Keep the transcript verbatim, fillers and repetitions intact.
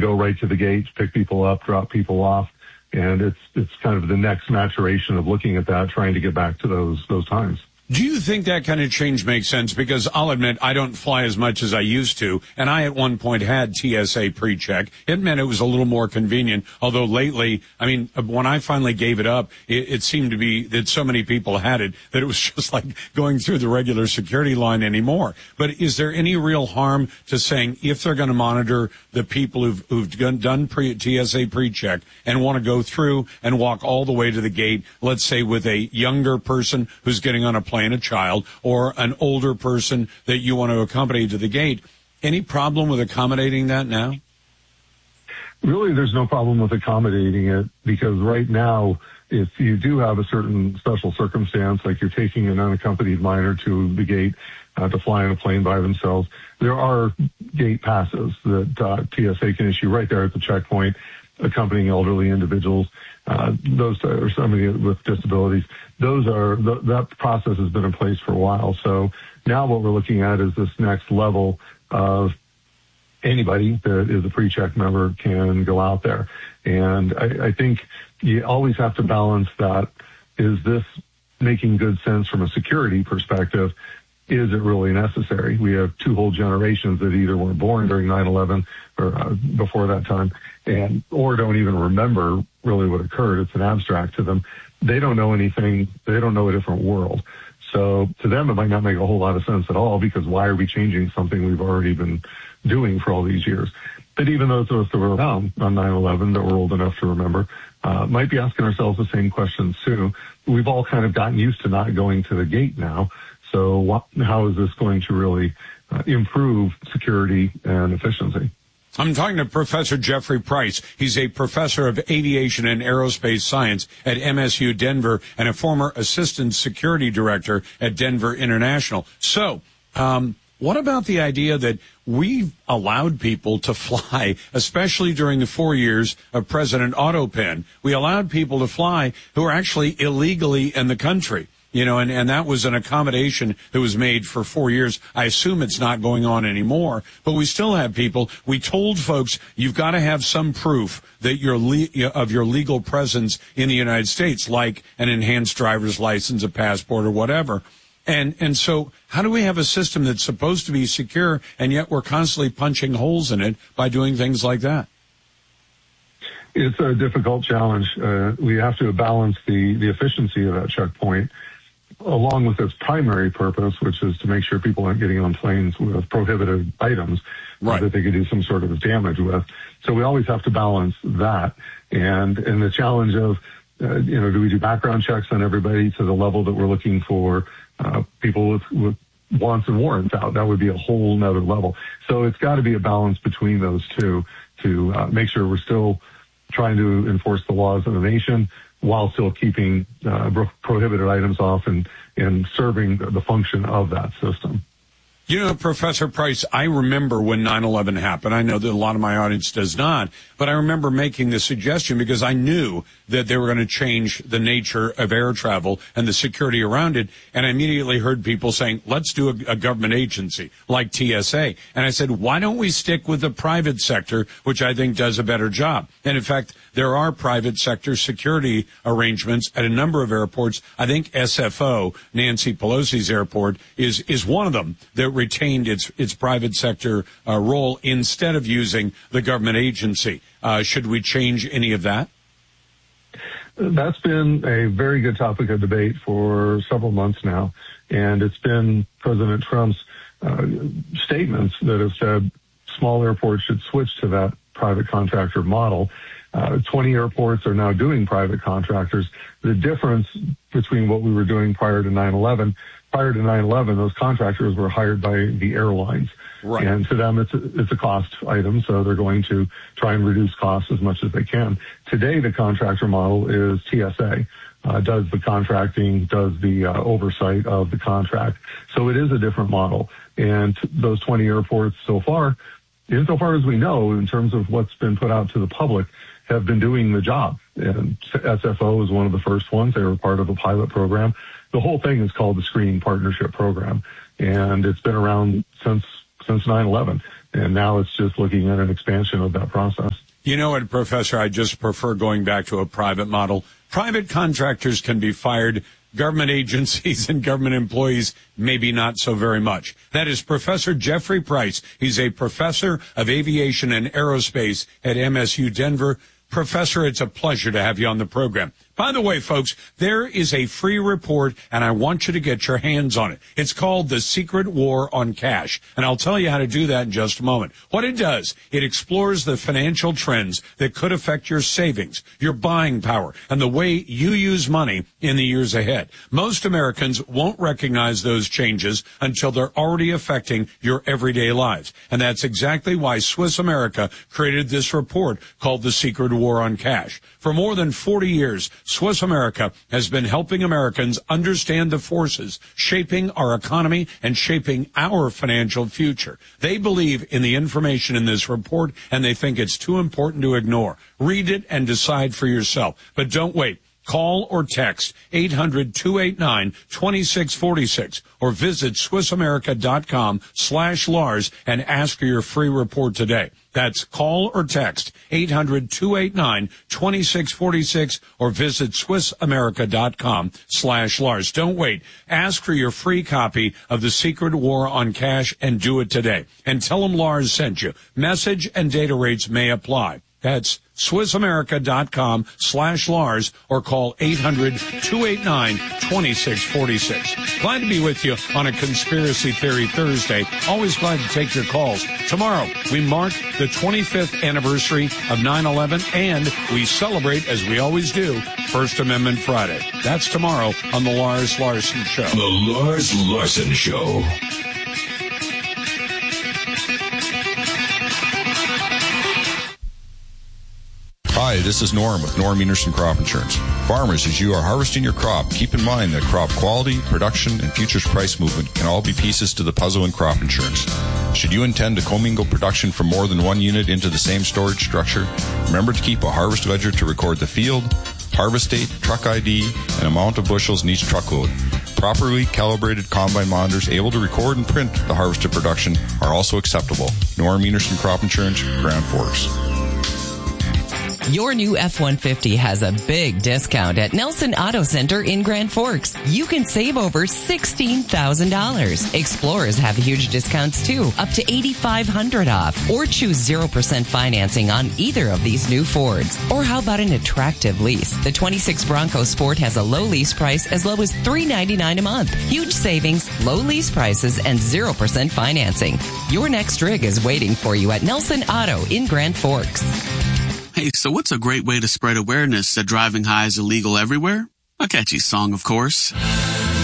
go right to the gates, pick people up, drop people off. And it's it's kind of the next maturation of looking at that, trying to get back to those those times. Do you think that kind of change makes sense? Because I'll admit I don't fly as much as I used to, and I at one point had T S A pre-check. It meant it was a little more convenient, although lately, I mean, when I finally gave it up, it, it seemed to be that so many people had it that it was just like going through the regular security line anymore. But is there any real harm to saying if they're going to monitor the people who've, who've done pre, T S A pre-check and want to go through and walk all the way to the gate, let's say with a younger person who's getting on a plane, a child, or an older person that you want to accompany to the gate, any problem with accommodating that now? Really, there's no problem with accommodating it, because right now, if you do have a certain special circumstance, like you're taking an unaccompanied minor to the gate uh, to fly on a plane by themselves, there are gate passes that uh, T S A can issue right there at the checkpoint, accompanying elderly individuals, uh, those or somebody with disabilities. Those are th- that process has been in place for a while. So now what we're looking at is this next level of anybody that is a pre-check member can go out there. And I, I think you always have to balance that. Is this making good sense from a security perspective? Is it really necessary? We have two whole generations that either weren't born during nine eleven or uh, before that time, and or don't even remember really what occurred. It's an abstract to them. They don't know anything. They don't know a different world. So to them, it might not make a whole lot of sense at all, because why are we changing something we've already been doing for all these years? But even those of us that were around on nine eleven, that were old enough to remember, uh, might be asking ourselves the same questions too. We've all kind of gotten used to not going to the gate now. So what, how is this going to really uh, improve security and efficiency? I'm talking to Professor Jeffrey Price. He's a professor of aviation and aerospace science at M S U Denver and a former assistant security director at Denver International. So, um, what about the idea that we've allowed people to fly, especially during the four years of President Otto Penn? We allowed people to fly who are actually illegally in the country. You know, and, and that was an accommodation that was made for four years. I assume it's not going on anymore, but we still have people. We told folks, you've got to have some proof that you're le- of your legal presence in the United States, like an enhanced driver's license, a passport, or whatever. And, and so how do we have a system that's supposed to be secure, and yet we're constantly punching holes in it by doing things like that? It's a difficult challenge. Uh, we have to balance the, the efficiency of that checkpoint along with its primary purpose, which is to make sure people aren't getting on planes with prohibited items right. that they could do some sort of damage with. So we always have to balance that. And, and the challenge of, uh, you know, do we do background checks on everybody to the level that we're looking for uh, people with, with wants and warrants out? That would be a whole nother level. So it's got to be a balance between those two to uh, make sure we're still trying to enforce the laws of the nation while still keeping uh, prohibited items off and, and serving the function of that system. You know, Professor Price, I remember when nine eleven happened. I know that a lot of my audience does not, but I remember making this suggestion because I knew that they were going to change the nature of air travel and the security around it. And I immediately heard people saying, let's do a, a government agency like T S A. And I said, why don't we stick with the private sector, which I think does a better job? And in fact, there are private sector security arrangements at a number of airports. I think S F O, Nancy Pelosi's airport, is, is one of them that retained its its private sector uh, role instead of using the government agency. Uh, should we change any of that? That's been a very good topic of debate for several months now, and it's been President Trump's uh, statements that have said small airports should switch to that private contractor model. Uh, twenty airports are now doing private contractors. The difference between what we were doing prior to nine eleven, prior to nine eleven, those contractors were hired by the airlines. Right. And to them, it's a, it's a cost item, so they're going to try and reduce costs as much as they can. Today, the contractor model is T S A, uh, does the contracting, does the uh, oversight of the contract. So it is a different model. And those twenty airports so far, insofar as we know, in terms of what's been put out to the public, have been doing the job. And S F O is one of the first ones. They were part of a pilot program. The whole thing is called the Screening Partnership Program, and it's been around since since nine eleven. And now it's just looking at an expansion of that process. You know what, Professor, I just prefer going back to a private model. Private contractors can be fired. Government agencies and government employees, maybe not so very much. That is Professor Jeffrey Price. He's a professor of aviation and aerospace at M S U Denver. Professor, it's a pleasure to have you on the program. By the way, folks, there is a free report, and I want you to get your hands on it. It's called The Secret War on Cash, and I'll tell you how to do that in just a moment. What it does, it explores the financial trends that could affect your savings, your buying power, and the way you use money in the years ahead. Most Americans won't recognize those changes until they're already affecting your everyday lives, and that's exactly why Swiss America created this report called The Secret War on Cash. For more than forty years, Swiss America has been helping Americans understand the forces shaping our economy and shaping our financial future. They believe in the information in this report, and they think it's too important to ignore. Read it and decide for yourself. But don't wait. Call or text eight hundred, two eight nine, two six four six or visit SwissAmerica.com slash Lars and ask for your free report today. That's call or text eight hundred, two eight nine, two six four six or visit SwissAmerica.com slash Lars. Don't wait. Ask for your free copy of The Secret War on Cash and do it today. And tell them Lars sent you. Message and data rates may apply. That's SwissAmerica.com slash Lars or call eight hundred, two eight nine, two six four six. Glad to be with you on a Conspiracy Theory Thursday. Always glad to take your calls. Tomorrow, we mark the twenty-fifth anniversary of nine eleven, and we celebrate, as we always do, First Amendment Friday. That's tomorrow on The Lars Larson Show. The Lars Larson Show. Hi, this is Norm with Norm Enerson Crop Insurance. Farmers, as you are harvesting your crop, keep in mind that crop quality, production, and futures price movement can all be pieces to the puzzle in crop insurance. Should you intend to commingle production from more than one unit into the same storage structure, remember to keep a harvest ledger to record the field, harvest date, truck I D, and amount of bushels in each truckload. Properly calibrated combine monitors able to record and print the harvested production are also acceptable. Norm Enerson Crop Insurance, Grand Forks. Your new F one fifty has a big discount at Nelson Auto Center in Grand Forks. You can save over sixteen thousand dollars. Explorers have huge discounts too, up to eight thousand five hundred dollars off. Or choose zero percent financing on either of these new Fords. Or how about an attractive lease? The twenty-six Bronco Sport has a low lease price as low as three hundred ninety-nine dollars a month. Huge savings, low lease prices, and zero percent financing. Your next rig is waiting for you at Nelson Auto in Grand Forks. Hey, so what's a great way to spread awareness that driving high is illegal everywhere? A catchy song, of course.